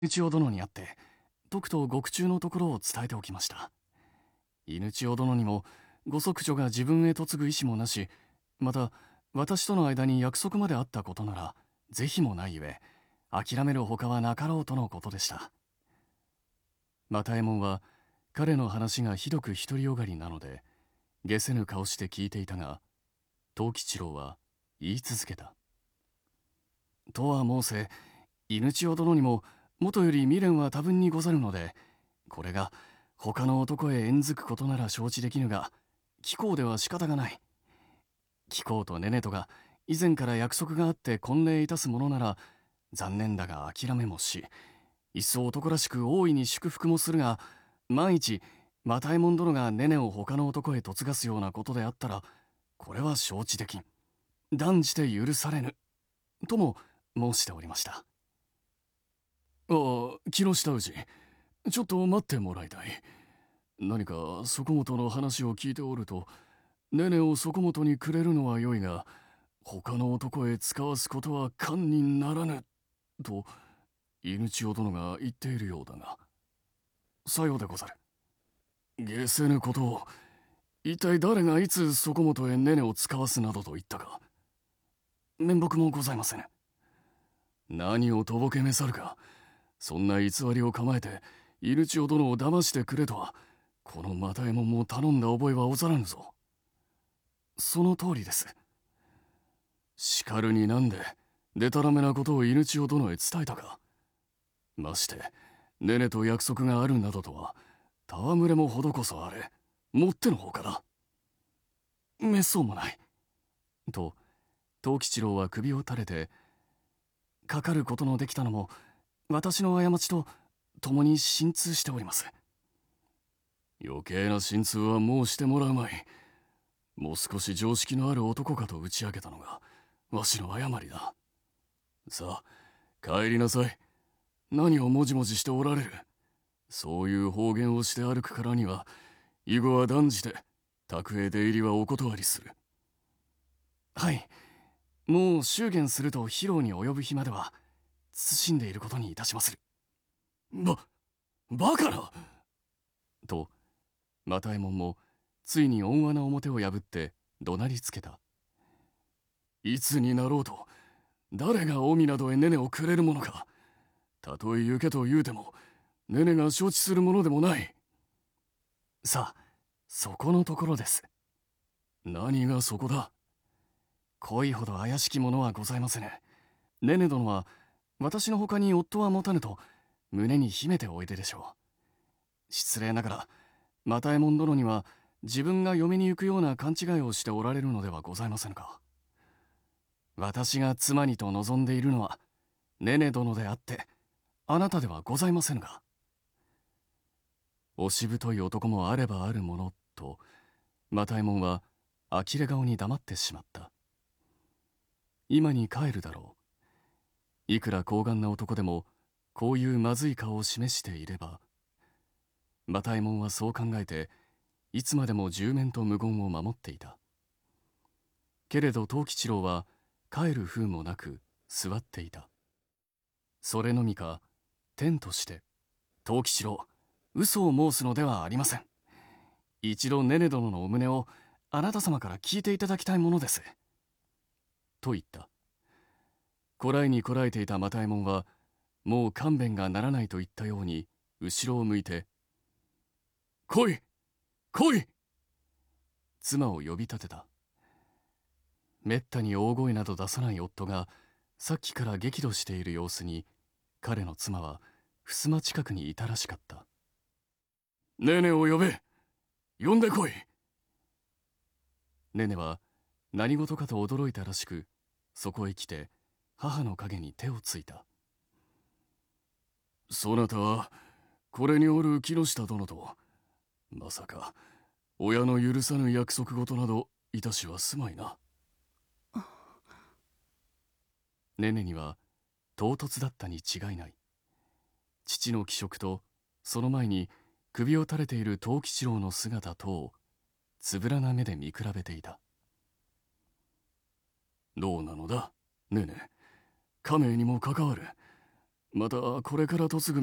千代殿に会って、とくと獄中のところを伝えておきました。犬千代殿にも、ご息女が自分へ嫁ぐ意思もなし、また、私との間に約束まであったことなら、是非もないゆえ、諦めるほかはなかろうとのことでした。又右衛門は、彼の話がひどく独りよがりなので、解せぬ顔して聞いていたが、藤吉郎は言い続けた。とは申せ、犬千代殿にも、もとより未練は多分にござるので、これが他の男へ縁づくことなら承知できぬが、貴公では仕方がない。貴公とネネとが以前から約束があって婚礼いたすものなら、残念だが諦めもし、いっそ男らしく大いに祝福もするが、万一、又右衛門殿がネネを他の男へ嫁がすようなことであったら、これは承知できん。断じて許されぬ。とも申しておりました。ああ、木下氏、ちょっと待ってもらいたい。何かそこもとの話を聞いておると、ネネをそこもとにくれるのはよいが、他の男へ使わすことは堪にならぬ、と、犬千代殿が言っているようだが。さようでござる。解せぬことを、一体誰がいつそこもとへネネを使わすなどと言ったか。面目もございませぬ。何をとぼけめさるか。そんな偽りを構えて、犬千代殿を騙してくれとは、この又右衛門も頼んだ覚えはござらぬぞ。その通りです。しかるになんで、でたらめなことを犬千代殿へ伝えたか。まして、ネネと約束があるなどとは、戯れもほどこそあれ、もってのほかだ。めっそうもない。と、藤吉郎は首を垂れて、かかることのできたのも、私の過ちと共に心痛しております。余計な心痛はもうしてもらうまい。もう少し常識のある男かと打ち明けたのが、わしの誤りだ。さあ、帰りなさい。何をもじもじしておられる。そういう方言をして歩くからには、以後は断じて、宅へ出入りはお断りする。はい。もう祝言すると披露に及ぶ日までは、慎んでいることにいたしまする。バカなと、又右衛門も、ついに温和な面を破って怒鳴りつけた。いつになろうと、誰が近江などへネネをくれるものか。たとえ行けと言うても、ネネが承知するものでもない。さあ、そこのところです。何がそこだ。恋ほど怪しきものはございませぬ。ネネ殿は、私の他に夫は持たぬと、胸に秘めておいででしょう。失礼ながら、又右衛門殿には、自分が嫁に行くような勘違いをしておられるのではございませぬか。私が妻にと望んでいるのは、ネネ殿であって、あなたではございませぬが。おしぶとい男もあればあるものと、又右衛門は呆れ顔に黙ってしまった。今に帰るだろう。いくら高顔な男でも、こういうまずい顔を示していれば、又右衛門はそう考えて、いつまでも十面と無言を守っていた。けれど藤吉郎は帰る風もなく座っていた。それのみか、天として、藤吉郎、嘘を申すのではありません。一度ネネ殿のお胸をあなた様から聞いていただきたいものです。と言った。こらえにこらえていた又右衛門は、もう勘弁がならないと言ったように、後ろを向いて、来い来い妻を呼び立てた。めったに大声など出さない夫が、さっきから激怒している様子に、彼の妻は、襖近くにいたらしかった。ネネを呼べ呼んでこいネネは、何事かと驚いたらしく、そこへ来て、母の影に手をついた。そなたは、これにおる木下殿と、まさか、親の許さぬ約束事などいたしはすまいな。ネネには唐突だったに違いない。父の気色とその前に首を垂れている藤吉郎の姿とをつぶらな目で見比べていた。どうなのだ、ネネ。家名にも関わる。 またこれから嫁ぐ